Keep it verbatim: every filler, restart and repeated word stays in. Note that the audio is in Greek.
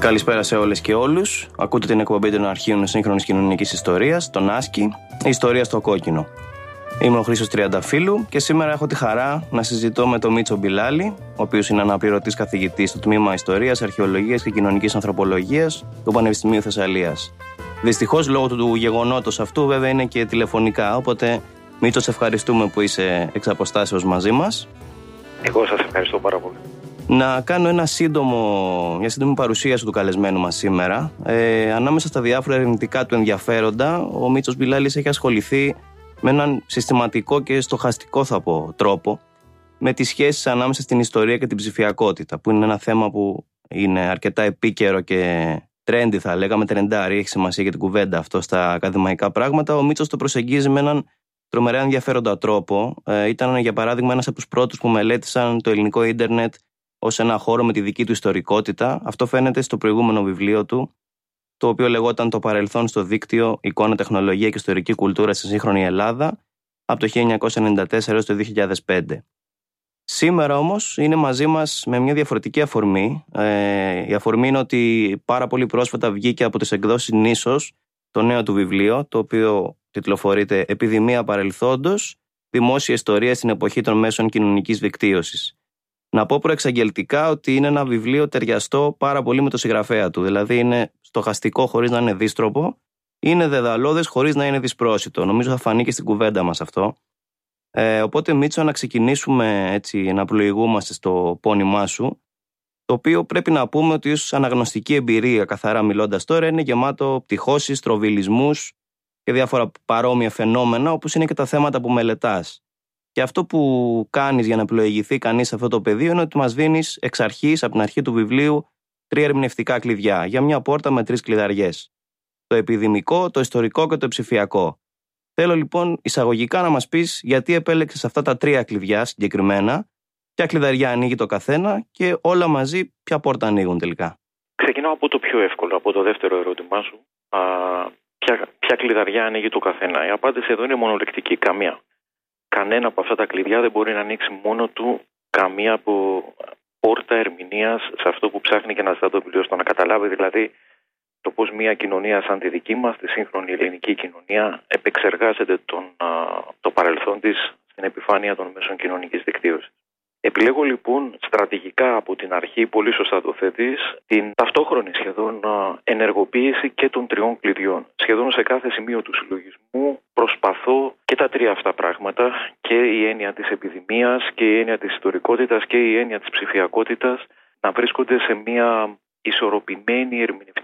Καλησπέρα σε όλες και όλους. Ακούτε την εκπομπή των αρχείων σύγχρονης κοινωνικής ιστορίας, τον Άσκη, η ιστορία στο κόκκινο. Είμαι ο Χρήστος Τριανταφύλου και σήμερα έχω τη χαρά να συζητώ με τον Μίτσο Μπιλάλη, ο οποίος είναι αναπληρωτής καθηγητής στο τμήμα Ιστορίας, Αρχαιολογίας και Κοινωνικής Ανθρωπολογίας του Πανεπιστημίου Θεσσαλίας. Δυστυχώς, λόγω του γεγονότος αυτού, βέβαια είναι και τηλεφωνικά. Οπότε, Μίτσο, σε ευχαριστούμε που είσαι εξ αποστάσεως μαζί μας. Εγώ σας ευχαριστώ πάρα πολύ. Να κάνω ένα σύντομο, μια σύντομη παρουσίαση του καλεσμένου μας σήμερα. Ε, ανάμεσα στα διάφορα ερευνητικά του ενδιαφέροντα, ο Μίτσος Μπιλάλης έχει ασχοληθεί με έναν συστηματικό και στοχαστικό, θα πω, τρόπο με τις σχέσεις ανάμεσα στην ιστορία και την ψηφιακότητα, που είναι ένα θέμα που είναι αρκετά επίκαιρο και trendy, θα λέγαμε, τρεντάρι, έχει σημασία για την κουβέντα αυτό στα ακαδημαϊκά πράγματα. Ο Μίτσος το προσεγγίζει με έναν τρομερά ενδιαφέροντα τρόπο. Ε, ήταν, για παράδειγμα, ένας από τους πρώτους που μελέτησαν το ελληνικό ίντερνετ ως ένα χώρο με τη δική του ιστορικότητα. Αυτό φαίνεται στο προηγούμενο βιβλίο του, το οποίο λεγόταν «Το παρελθόν στο δίκτυο, εικόνα, τεχνολογία και ιστορική κουλτούρα στη σύγχρονη Ελλάδα», από το χίλια εννιακόσια ενενήντα τέσσερα έως το δύο χιλιάδες πέντε. Σήμερα όμως είναι μαζί μας με μια διαφορετική αφορμή. Ε, η αφορμή είναι ότι πάρα πολύ πρόσφατα βγήκε από τις εκδόσεις Νήσος το νέο του βιβλίο, το οποίο τιτλοφορείται «Επιδημία παρελθόντος, δημόσια ιστορία στην εποχή των μέσων κοινωνικής δικτύωσης». Να πω προεξαγγελτικά ότι είναι ένα βιβλίο ταιριαστό πάρα πολύ με το συγγραφέα του. Δηλαδή είναι στοχαστικό χωρίς να είναι δύστροπο, είναι δεδαλώδες χωρίς να είναι δυσπρόσιτο. Νομίζω θα φανεί και στην κουβέντα μας αυτό. Ε, οπότε, Μίτσο, να ξεκινήσουμε έτσι, να πλοηγούμαστε στο πόνημά σου, το οποίο πρέπει να πούμε ότι ως αναγνωστική εμπειρία, καθαρά μιλώντας τώρα, είναι γεμάτο πτυχώσεις, τροβιλισμούς και διάφορα παρόμοια φαινόμενα, όπως είναι και τα θέματα που μελετάς. Και αυτό που κάνεις για να πλοηγηθεί κανείς σε αυτό το πεδίο είναι ότι μας δίνεις εξ αρχής, από την αρχή του βιβλίου, τρία ερμηνευτικά κλειδιά για μια πόρτα με τρεις κλειδαριές. Το επιδημικό, το ιστορικό και το ψηφιακό. Θέλω λοιπόν εισαγωγικά να μας πεις γιατί επέλεξες αυτά τα τρία κλειδιά συγκεκριμένα, ποια κλειδαριά ανοίγει το καθένα και όλα μαζί ποια πόρτα ανοίγουν τελικά. Ξεκινάω από το πιο εύκολο, από το δεύτερο ερώτημά σου. Α, ποια, ποια κλειδαριά ανοίγει το καθένα. Η απάντηση εδώ είναι μονολεκτική, καμία. Κανένα από αυτά τα κλειδιά δεν μπορεί να ανοίξει μόνο του καμία από πόρτα ερμηνείας σε αυτό που ψάχνει και να ζητά το βιβλίο, στο να καταλάβει δηλαδή το πώς μια κοινωνία σαν τη δική μας, τη σύγχρονη ελληνική κοινωνία, επεξεργάζεται τον, α, το παρελθόν της στην επιφάνεια των μέσων κοινωνικής δικτύωσης. Επιλέγω λοιπόν στρατηγικά από την αρχή, πολύ σωστά το θέτεις, την ταυτόχρονη σχεδόν ενεργοποίηση και των τριών κλειδιών. Σχεδόν σε κάθε σημείο του συλλογισμού προσπαθώ και τα τρία αυτά πράγματα, και η έννοια της επιδημίας και η έννοια της ιστορικότητας και η έννοια της ψηφιακότητας, να βρίσκονται σε μια ισορροπημένη ερμηνευτική